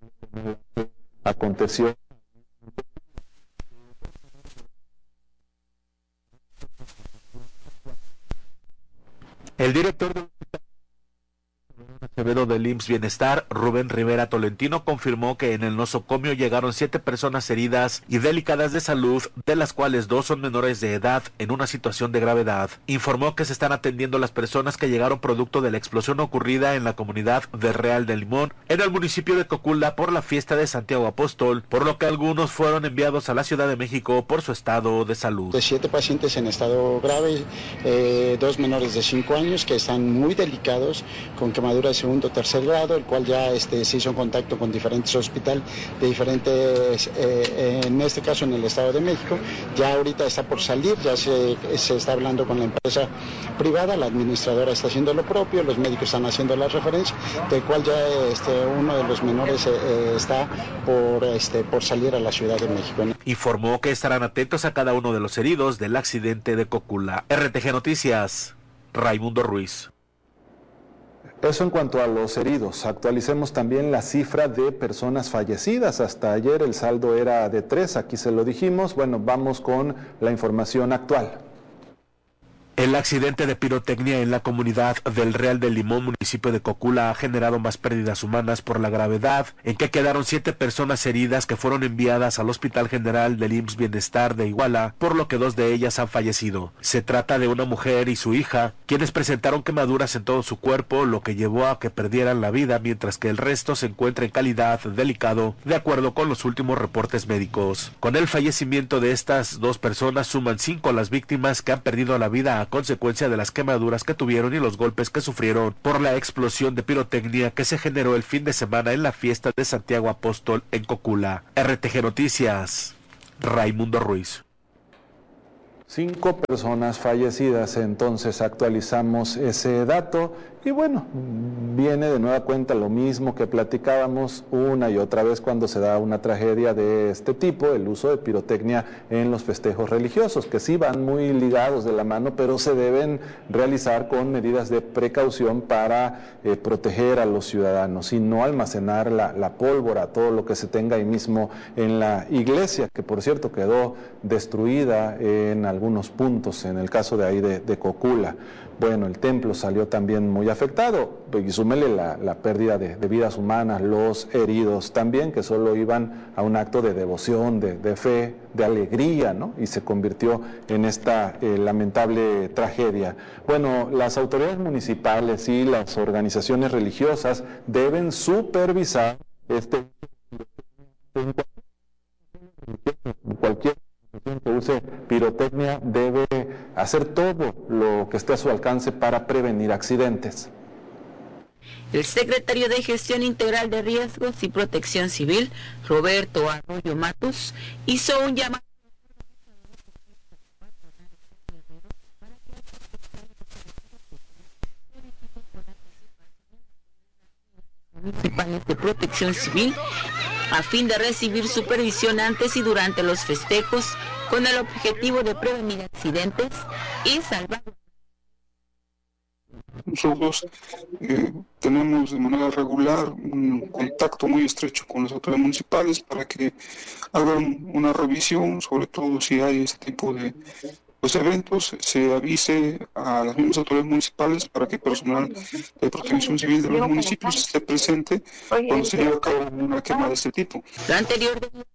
Aconteció. El director del Acevedo del IMSS Bienestar, Rubén Rivera Tolentino, confirmó que en el nosocomio llegaron 7 personas heridas y delicadas de salud, de las cuales 2 son menores de edad en una situación de gravedad. Informó que se están atendiendo las personas que llegaron producto de la explosión ocurrida en la comunidad de Real del Limón, en el municipio de Cocula, por la fiesta de Santiago Apóstol, por lo que algunos fueron enviados a la Ciudad de México por su estado de salud. De 7 pacientes en estado grave, 2 menores de 5 años que están muy delicados, con quemaduras de segundo o tercer grado, el cual ya se hizo contacto con diferentes hospitales de diferentes, en este caso en el Estado de México. Ya ahorita está por salir, ya se está hablando con la empresa privada, la administradora está haciendo lo propio, los médicos están haciendo la referencia, del cual ya uno de los menores está por salir a la Ciudad de México. Informó que estarán atentos a cada uno de los heridos del accidente de Cocula. RTG Noticias, Raimundo Ruiz. Eso en cuanto a los heridos. Actualicemos también la cifra de personas fallecidas. Hasta ayer el saldo era de 3, aquí se lo dijimos. Bueno, vamos con la información actual. El accidente de pirotecnia en la comunidad del Real del Limón, municipio de Cocula, ha generado más pérdidas humanas por la gravedad, en que quedaron 7 personas heridas que fueron enviadas al Hospital General del IMSS Bienestar de Iguala, por lo que 2 de ellas han fallecido. Se trata de una mujer y su hija, quienes presentaron quemaduras en todo su cuerpo, lo que llevó a que perdieran la vida, mientras que el resto se encuentra en calidad delicado, de acuerdo con los últimos reportes médicos. Con el fallecimiento de estas 2 personas, suman 5 las víctimas que han perdido la vida a consecuencia de las quemaduras que tuvieron y los golpes que sufrieron por la explosión de pirotecnia que se generó el fin de semana en la fiesta de Santiago Apóstol en Cocula. RTG Noticias, Raimundo Ruiz. 5 personas fallecidas, entonces actualizamos ese dato y bueno, viene de nueva cuenta lo mismo que platicábamos una y otra vez cuando se da una tragedia de este tipo, el uso de pirotecnia en los festejos religiosos, que sí van muy ligados de la mano, pero se deben realizar con medidas de precaución para proteger a los ciudadanos y no almacenar la pólvora, todo lo que se tenga ahí mismo en la iglesia, que por cierto quedó destruida en algunos puntos, en el caso de ahí de Cocula. Bueno, el templo salió también muy afectado, y súmele la pérdida de vidas humanas, los heridos también, que solo iban a un acto de devoción, de fe, de alegría, ¿no? Y se convirtió en esta lamentable tragedia. Bueno, las autoridades municipales y las organizaciones religiosas deben supervisar cualquier que use pirotecnia debe hacer todo lo que esté a su alcance para prevenir accidentes. El secretario de Gestión Integral de Riesgos y Protección Civil, Roberto Arroyo Matus, hizo un llamado municipales de Protección Civil a fin de recibir supervisión antes y durante los festejos con el objetivo de prevenir accidentes y salvar. Nosotros tenemos de manera regular un contacto muy estrecho con las autoridades municipales para que hagan una revisión, sobre todo si hay este tipo de eventos, se avise a las mismas autoridades municipales para que el personal de protección civil de los municipios esté presente cuando se lleve a cabo una quema de este tipo. Lo anterior